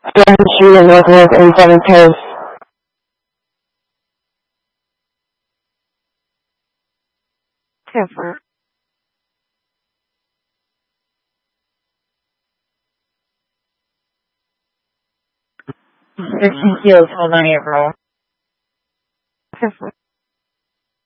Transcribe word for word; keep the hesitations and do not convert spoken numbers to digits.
Durham Street in Northwest and Seventh Coast. Cover. Fifteen kilos, hold on, April. Cover.